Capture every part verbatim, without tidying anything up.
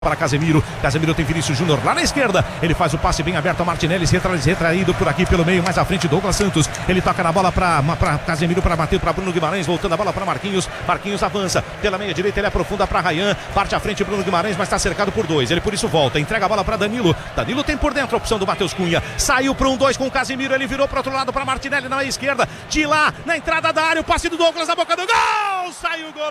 Para Casemiro, Casemiro tem Vinícius Júnior lá na esquerda, ele faz o passe bem aberto a Martinelli, retraído por aqui pelo meio, mais à frente Douglas Santos, ele toca na bola para Casemiro, para Matheus, para Bruno Guimarães, voltando a bola para Marquinhos, Marquinhos avança, pela meia direita ele aprofunda para Ryan, parte à frente Bruno Guimarães, mas está cercado por dois, ele por isso volta, entrega a bola para Danilo, Danilo tem por dentro a opção do Matheus Cunha, saiu para um dois com o Casemiro, ele virou para outro lado para Martinelli na meia esquerda, de lá, na entrada da área, o passe do Douglas na boca do gol, sai o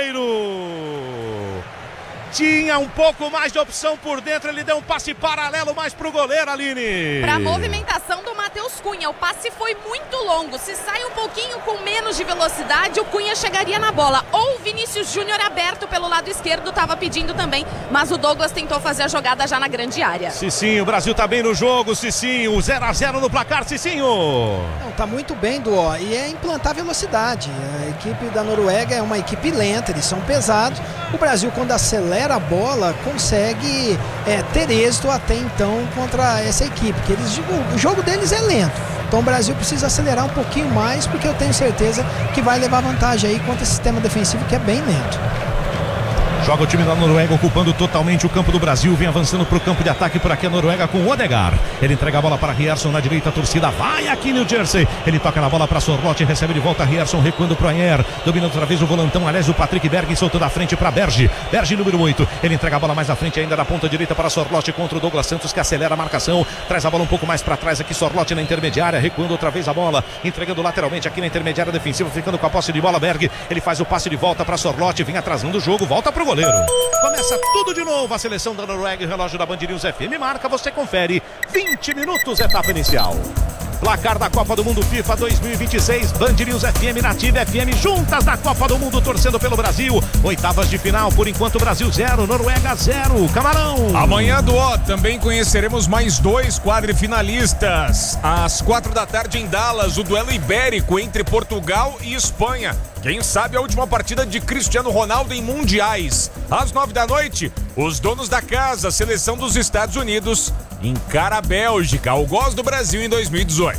goleiro! Tinha um pouco mais de opção por dentro, ele deu um passe paralelo mais pro goleiro, Aline. Para a movimentação do Matheus Cunha, o passe foi muito longo, se sai um pouquinho com menos de velocidade, o Cunha chegaria na bola. Ou o Vinícius Júnior aberto pelo lado esquerdo, estava pedindo também, mas o Douglas tentou fazer a jogada já na grande área. Cicinho, o Brasil tá bem no jogo, Cicinho, zero a zero no placar, Cicinho. Não, tá muito bem, Duó, e é implantar velocidade. A equipe da Noruega é uma equipe lenta, eles são pesados. O Brasil, quando acelera a bola, consegue é, ter êxito até então contra essa equipe, que eles, o jogo deles é lento, então o Brasil precisa acelerar um pouquinho mais, porque eu tenho certeza que vai levar vantagem aí contra esse sistema defensivo que é bem lento. Joga o time da Noruega ocupando totalmente o campo do Brasil, vem avançando para o campo de ataque por aqui a Noruega com o Odegaard. Ele entrega a bola para Rierson na direita, a torcida vai aqui no Jersey. Ele toca na bola para Sorloth, recebe de volta Rierson, recuando para o Ayer, dominando outra vez o volantão, aliás o Patrick Berg soltou da frente para Berge, Berge número oito, ele entrega a bola mais à frente ainda da ponta direita para Sorloth contra o Douglas Santos que acelera a marcação, traz a bola um pouco mais para trás aqui, Sorloth na intermediária, recuando outra vez a bola, entregando lateralmente aqui na intermediária defensiva, ficando com a posse de bola Berg, ele faz o passe de volta para Sorloth, vem atrasando o jogo, volta para o goleiro. Começa tudo de novo, a seleção da Noruega e o relógio da Band News F M marca, você confere, vinte minutos, etapa inicial. Placar da Copa do Mundo FIFA dois mil e vinte e seis, Band News F M, Nativa F M, juntas da Copa do Mundo, torcendo pelo Brasil. Oitavas de final, por enquanto Brasil zero, Noruega zero, Camarão. Amanhã, Duó, também conheceremos mais dois quadrifinalistas. Às quatro da tarde em Dallas, o duelo ibérico entre Portugal e Espanha. Quem sabe a última partida de Cristiano Ronaldo em mundiais. Às nove da noite, os donos da casa, a seleção dos Estados Unidos, encara a Bélgica, o Gols do Brasil em dois mil e dezoito.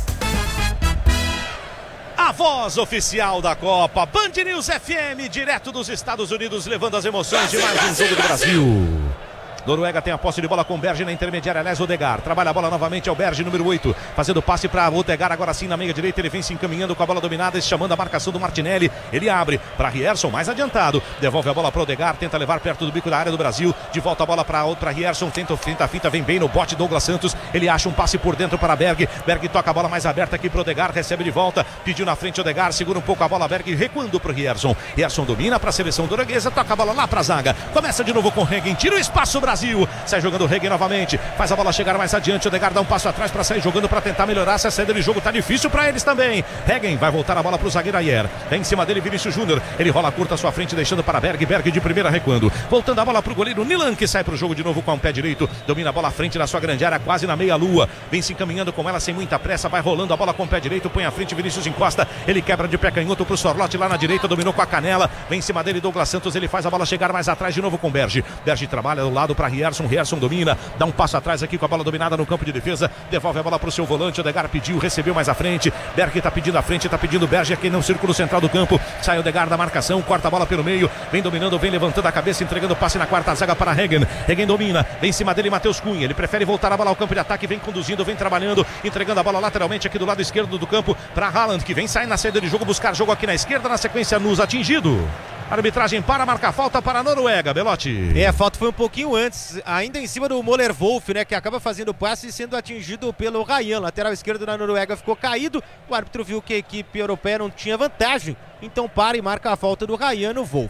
A voz oficial da Copa, Band News F M, direto dos Estados Unidos, levando as emoções de mais um jogo do Brasil. Noruega tem a posse de bola com Berge na intermediária, aliás, Odegaard, trabalha a bola novamente, é o Berge, número oito, fazendo passe para Odegaard, agora sim na meia direita, ele vem se encaminhando com a bola dominada, chamando a marcação do Martinelli, ele abre para Rierson, mais adiantado, devolve a bola para Odegaard, tenta levar perto do bico da área do Brasil, de volta a bola para Rierson, tenta, tenta a fita, vem bem no bote Douglas Santos, ele acha um passe por dentro para Berg, Berg toca a bola mais aberta aqui para Odegaard, recebe de volta, pediu na frente Odegaard, segura um pouco a bola, Berg recuando para o Rierson, Rierson domina para a seleção norueguesa, toca a bola lá para a zaga, começa de novo com Regen, tira o espaço Brasil, sai jogando o Regen novamente, faz a bola chegar mais adiante, Odegaard dá um passo atrás para sair jogando, para tentar melhorar essa saída de jogo, tá difícil para eles também. Regen vai voltar a bola para o zagueiro Ayer, vem em cima dele Vinícius Júnior, ele rola curta à sua frente, deixando para Berg, Berg de primeira recuando, voltando a bola para o goleiro Nilan, que sai para o jogo de novo com o pé direito, domina a bola à frente da sua grande área, quase na meia lua, vem se encaminhando com ela sem muita pressa, vai rolando a bola com o pé direito, põe à frente Vinícius encosta, ele quebra de pé canhoto para o Sorloth lá na direita, dominou com a canela, vem em cima dele Douglas Santos, ele faz a bola chegar mais atrás de novo com Berge, Berge trabalha do lado para Rierson, Rierson domina, dá um passo atrás aqui com a bola dominada no campo de defesa, devolve a bola para o seu volante, Odegaard pediu, recebeu mais à frente, Berg está pedindo à frente, está pedindo Berge aqui no círculo central do campo, sai Odegaard da marcação, corta a bola pelo meio, vem dominando, vem levantando a cabeça, entregando o passe na quarta zaga para Regen, Regen domina, vem em cima dele Matheus Cunha, ele prefere voltar a bola ao campo de ataque, vem conduzindo, vem trabalhando, entregando a bola lateralmente aqui do lado esquerdo do campo para Haaland, que vem sair na saída de jogo, buscar jogo aqui na esquerda, na sequência Nus atingido. Arbitragem para marcar falta para a Noruega, Belotti. É, a falta foi um pouquinho antes, ainda em cima do Moller Wolf, né, que acaba fazendo o passe e sendo atingido pelo Ryan, lateral esquerdo da Noruega ficou caído, o árbitro viu que a equipe europeia não tinha vantagem, então para e marca a falta do Ryan no Wolf.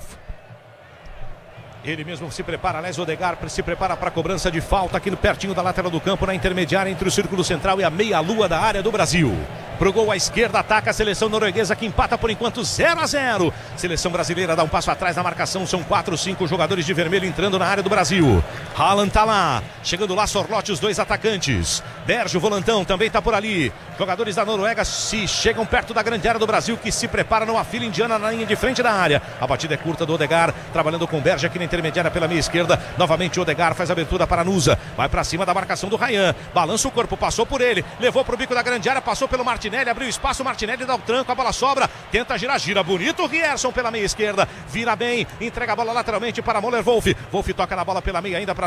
Ele mesmo se prepara, aliás, Odegaard se prepara para a cobrança de falta aqui no pertinho da lateral do campo, na intermediária entre o círculo central e a meia-lua da área do Brasil. Pro gol à esquerda, ataca a seleção norueguesa que empata por enquanto zero a zero. Seleção brasileira dá um passo atrás na marcação, são quatro, cinco jogadores de vermelho entrando na área do Brasil. Haaland tá lá, chegando lá Sorloth, os dois atacantes. Berge, o volantão, também tá por ali. Jogadores da Noruega se chegam perto da grande área do Brasil, que se prepara numa fila indiana na linha de frente da área. A batida é curta do Odegaard, trabalhando com Berge aqui na intermediária pela meia esquerda. Novamente Odegaard faz a abertura para Nusa, vai para cima da marcação do Ryan, balança o corpo, passou por ele, levou pro bico da grande área, passou pelo Martinelli, abriu espaço, Martinelli dá o tranco, a bola sobra, tenta girar, gira bonito, Rierson pela meia esquerda, vira bem, entrega a bola lateralmente para Moller Wolf, Wolf toca na bola pela meia ainda para